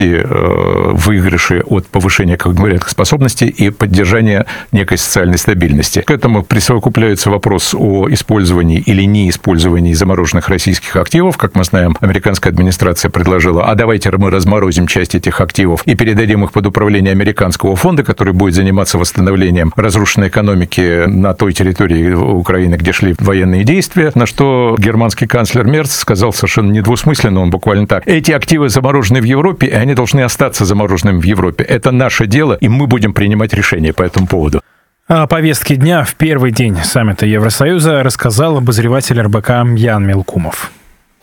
и выигрыши от повышения конкурентоспособности и поддержания некой социальной стабильности. К этому присовокупляется вопрос о использовании или неиспользовании замороженных российских активов. Как мы знаем, американская администрация предложила, а давайте мы разморозим часть этих активов и передадим их под управление американского фонда, который будет заниматься восстановлением разрушенной экономики на той территории Украины, где шли военные действия, на что германский канцлер Мерц сказал совершенно недвусмысленно, он буквально так: эти активы заморожены в Европе, и они должны остаться замороженными в Европе. Это наше дело, и мы будем принимать решения по этому поводу. О повестке дня в первый день саммита Евросоюза рассказал обозреватель РБК Ян Мелкумов.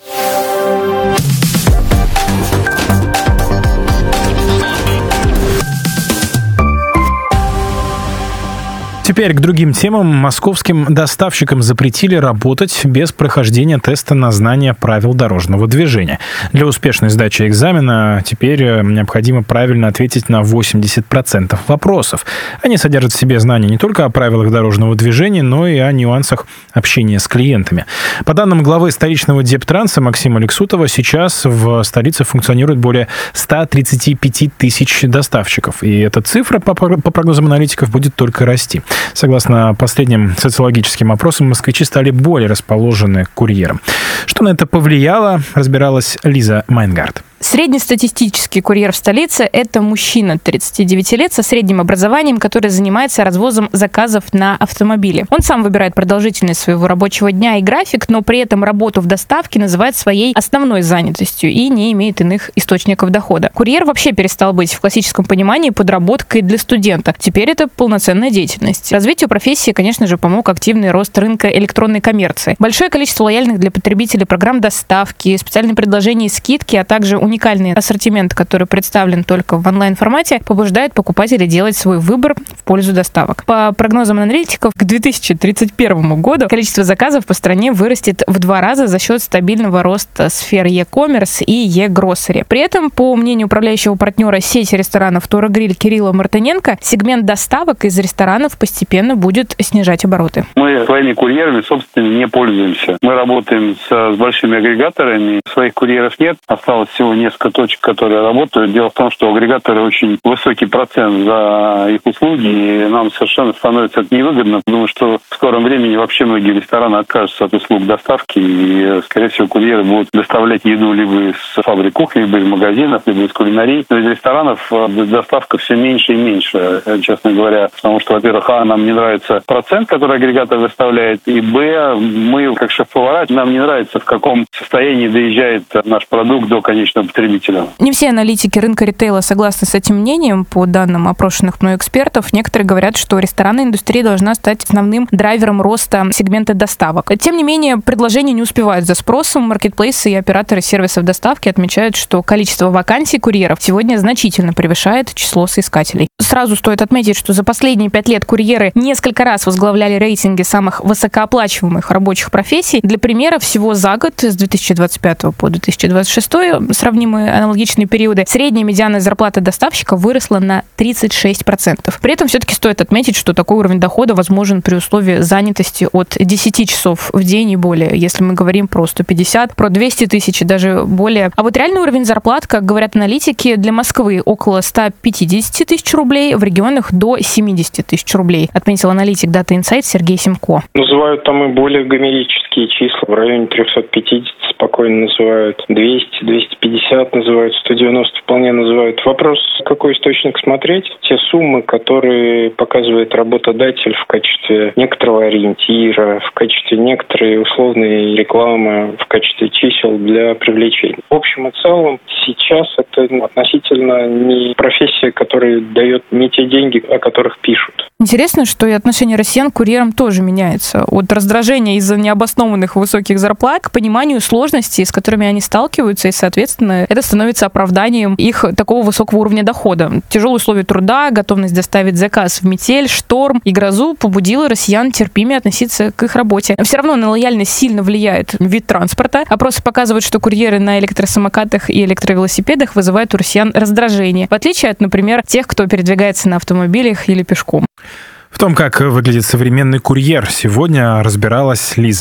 Теперь к другим темам. Московским доставщикам запретили работать без прохождения теста на знание правил дорожного движения. Для успешной сдачи экзамена теперь необходимо правильно ответить на 80% вопросов. Они содержат в себе знания не только о правилах дорожного движения, но и о нюансах общения с клиентами. По данным главы столичного Дептранса Максима Лексутова, сейчас в столице функционирует более 135 тысяч доставщиков. И эта цифра, по прогнозам аналитиков, будет только расти. Согласно последним социологическим опросам, москвичи стали более расположены к курьерам. Что на это повлияло, разбиралась Лиза Майнгард. Среднестатистический курьер в столице – это мужчина 39 лет со средним образованием, который занимается развозом заказов на автомобиле. Он сам выбирает продолжительность своего рабочего дня и график, но при этом работу в доставке называет своей основной занятостью и не имеет иных источников дохода. Курьер вообще перестал быть в классическом понимании подработкой для студента. Теперь это полноценная деятельность. Развитию профессии, конечно же, помог активный рост рынка электронной коммерции. Большое количество лояльных для потребителей программ доставки, специальные предложения и скидки, а также уникальный ассортимент, который представлен только в онлайн-формате, побуждает покупателей делать свой выбор в пользу доставок. По прогнозам аналитиков, к 2031 году количество заказов по стране вырастет в 2 раза за счет стабильного роста сфер e-commerce и e-grocery. При этом, по мнению управляющего партнера сети ресторанов Тора Гриль Кирилла Мартыненко, сегмент доставок из ресторанов постепенно будет снижать обороты. Мы своими курьерами, собственно, не пользуемся. Мы работаем с большими агрегаторами, своих курьеров нет, осталось всего несколько точек, которые работают. Дело в том, что агрегаторы очень высокий процент за их услуги, и нам совершенно становится это невыгодно. Думаю, что в скором времени вообще многие рестораны откажутся от услуг доставки, и, скорее всего, курьеры будут доставлять еду либо из фабрик кухни, либо из магазинов, либо из кулинарий. Но из ресторанов доставка все меньше и меньше, честно говоря. Потому что, во-первых, нам не нравится процент, который агрегатор выставляет, и мы, как шеф-повара, нам не нравится, в каком состоянии доезжает наш продукт до конечного потребителя. Не все аналитики рынка ритейла согласны с этим мнением. По данным опрошенных мной экспертов, некоторые говорят, что ресторанная индустрия должна стать основным драйвером роста сегмента доставок. Тем не менее, предложения не успевают за спросом. Маркетплейсы и операторы сервисов доставки отмечают, что количество вакансий курьеров сегодня значительно превышает число соискателей. Сразу стоит отметить, что за последние 5 лет курьеры несколько раз возглавляли рейтинги самых высокооплачиваемых рабочих профессий. Для примера, всего за год, с 2025 по 2026, сравнимые аналогичные периоды, средняя медианная зарплата доставщика выросла на 36%. При этом все-таки стоит отметить, что такой уровень дохода возможен при условии занятости от 10 часов в день и более, если мы говорим про 150, про 200 тысяч и даже более. А вот реальный уровень зарплат, как говорят аналитики, для Москвы около 150 тысяч рублей, в регионах до 70 тысяч рублей, отметил аналитик Data Insight Сергей Семко. Называют там и более гомерические числа, в районе 350 спокойно называют, 200, 250 называют, 190 вполне называют. Вопрос, какой источник смотреть. Те суммы, которые показывает работодатель в качестве некоторого ориентира, в качестве некоторой условной рекламы, в качестве чисел для привлечения. В общем и целом, сейчас это относительно не профессия, которая дает не те деньги, о которых пишут. Интересно, что и отношение россиян к курьерам тоже меняется. От раздражения из-за необоснованных высоких зарплат к пониманию сложностей, с которыми они сталкиваются, и, соответственно, это становится оправданием их такого высокого уровня дохода. Тяжелые условия труда, готовность доставить заказ в метель, шторм и грозу побудила россиян терпимее относиться к их работе. Все равно на лояльность сильно влияет вид транспорта. Опросы показывают, что курьеры на электросамокатах и электровелосипедах вызывают у россиян раздражение, в отличие от, например, тех, кто передвигается на автомобилях или пешком. В том, как выглядит современный курьер, сегодня разбиралась Лиза